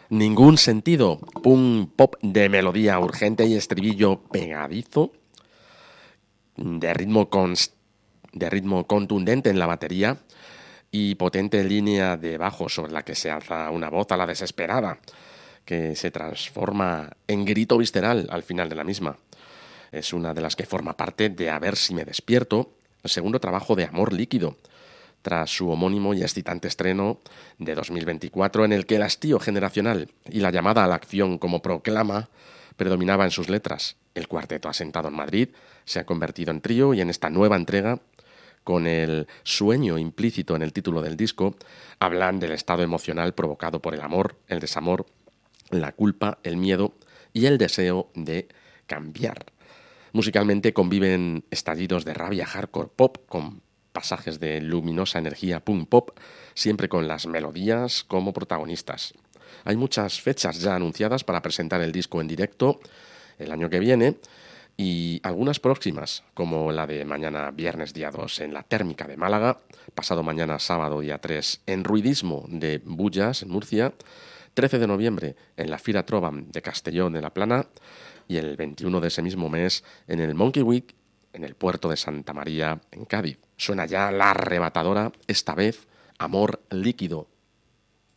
Ningún sentido. Pum pop de melodía urgente y estribillo pegadizo, de ritmo, de ritmo contundente en la batería y potente línea de bajo sobre la que se alza una voz a la desesperada, que se transforma en grito visceral al final de la misma. Es una de las que forma parte de A ver si me despierto, el segundo trabajo de Amor Líquido, tras su homónimo y excitante estreno de 2024, en el que el hastío generacional y la llamada a la acción como proclama predominaba en sus letras. El cuarteto asentado en Madrid se ha convertido en trío y en esta nueva entrega, con el sueño implícito en el título del disco, hablan del estado emocional provocado por el amor, el desamor, la culpa, el miedo y el deseo de cambiar. Musicalmente conviven estallidos de rabia hardcore pop con pasajes de luminosa energía punk pop, siempre con las melodías como protagonistas. Hay muchas fechas ya anunciadas para presentar el disco en directo el año que viene y algunas próximas, como la de mañana viernes día 2 en la Térmica de Málaga, pasado mañana sábado día 3 en Ruidismo de Bullas en Murcia, 13 de noviembre en la Fira Trobam de Castellón de la Plana y el 21 de ese mismo mes en el Monkey Week en el puerto de Santa María en Cádiz. Suena ya la arrebatadora, esta vez Amor Líquido.